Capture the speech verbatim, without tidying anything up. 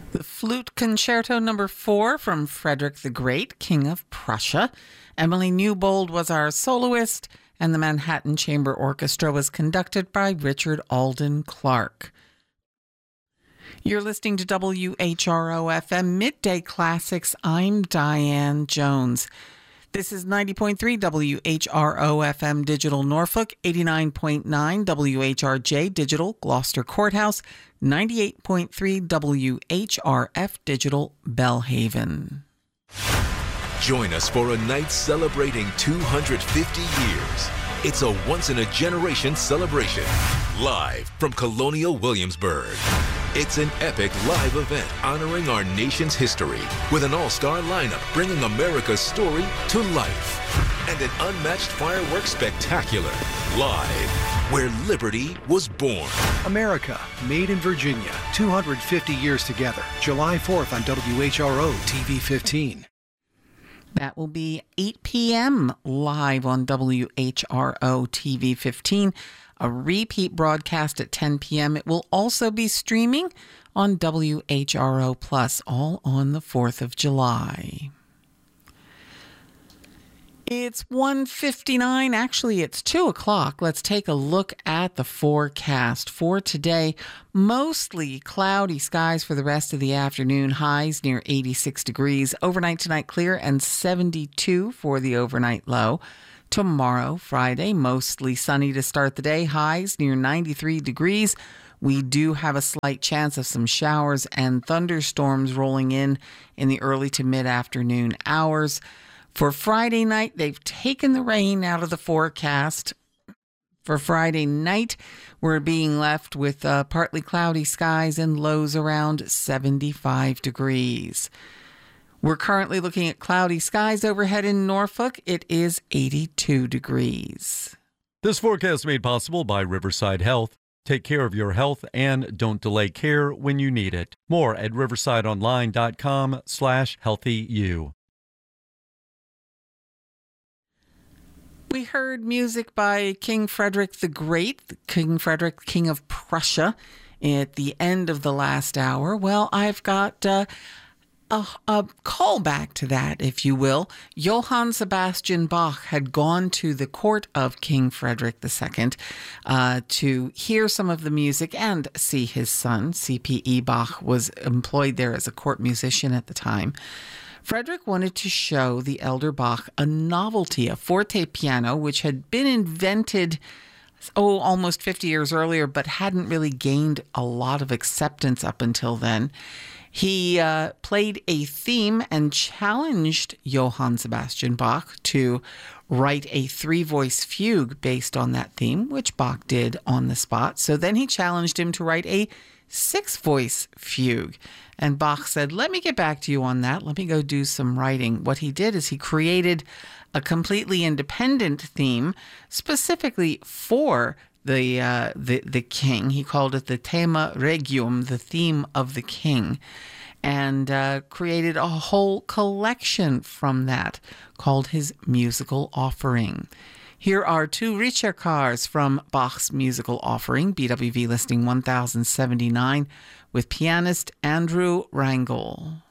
The Flute Concerto number four from Frederick the Great, King of Prussia. Emily Newbold was our soloist, and the Manhattan Chamber Orchestra was conducted by Richard Alden Clark. You're listening to W H R O F M Midday Classics. I'm Diane Jones. This is ninety point three W H R O F M Digital Norfolk, eighty-nine point nine W H R J Digital Gloucester Courthouse, ninety-eight point three W H R F Digital Bellhaven. Join us for a night celebrating two hundred fifty years. It's a once-in-a-generation celebration, live from Colonial Williamsburg. It's an epic live event honoring our nation's history with an all-star lineup bringing America's story to life. And an unmatched fireworks spectacular, live where liberty was born. America, made in Virginia, two hundred fifty years together. July fourth on W H R O T V fifteen. That will be eight p.m. live on W H R O T V fifteen. A repeat broadcast at ten p.m. It will also be streaming on W H R O Plus, all on the fourth of July. It's one fifty-nine. Actually, it's two o'clock. Let's take a look at the forecast for today. Mostly cloudy skies for the rest of the afternoon. Highs near eighty-six degrees. Overnight tonight clear and seventy-two for the overnight low. Tomorrow, Friday, mostly sunny to start the day. Highs near ninety-three degrees. We do have a slight chance of some showers and thunderstorms rolling in in the early to mid-afternoon hours. For Friday night, they've taken the rain out of the forecast. For Friday night, we're being left with uh, partly cloudy skies and lows around seventy-five degrees. We're currently looking at cloudy skies overhead in Norfolk. It is eighty-two degrees. This forecast made possible by Riverside Health. Take care of your health and don't delay care when you need it. More at riversideonline.com slash healthyu. We heard music by King Frederick the Great, King Frederick, King of Prussia, at the end of the last hour. Well, I've got uh, a, a callback to that, if you will. Johann Sebastian Bach had gone to the court of King Frederick the Second uh, to hear some of the music and see his son. C P E Bach was employed there as a court musician at the time. Frederick wanted to show the elder Bach a novelty, a forte piano, which had been invented, oh, almost fifty years earlier, but hadn't really gained a lot of acceptance up until then. He uh, played a theme and challenged Johann Sebastian Bach to write a three-voice fugue based on that theme, which Bach did on the spot. So then he challenged him to write a six-voice fugue. And Bach said, let me get back to you on that. Let me go do some writing. What he did is he created a completely independent theme specifically for the uh, the the king. He called it the Thema Regium, the theme of the king, and uh, created a whole collection from that called his Musical Offering. Here are two Ricercars from Bach's Musical Offering, B W V listing one thousand seventy-nine, with pianist Andrew Rangel.